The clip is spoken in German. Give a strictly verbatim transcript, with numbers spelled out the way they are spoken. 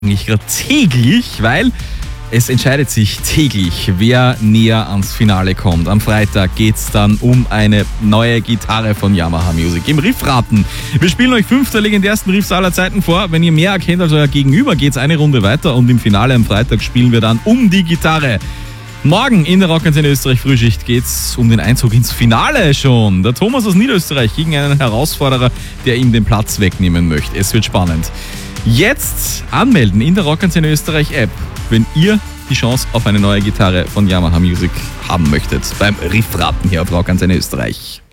Ich gerade täglich, weil es entscheidet sich täglich, wer näher ans Finale kommt. Am Freitag geht es dann um eine neue Gitarre von Yamaha Music im Riffraten. Wir spielen euch fünf der legendärsten Riffs aller Zeiten vor. Wenn ihr mehr erkennt als euer Gegenüber, geht es eine Runde weiter und im Finale am Freitag spielen wir dann um die Gitarre. Morgen in der Rockantenne Österreich Frühschicht geht es um den Einzug ins Finale schon. Der Thomas aus Niederösterreich gegen einen Herausforderer, der ihm den Platz wegnehmen möchte. Es wird spannend. Jetzt anmelden in der Rockantenne Österreich App, wenn ihr die Chance auf eine neue Gitarre von Yamaha Music haben möchtet. Beim Riffraten hier auf Rockantenne Österreich.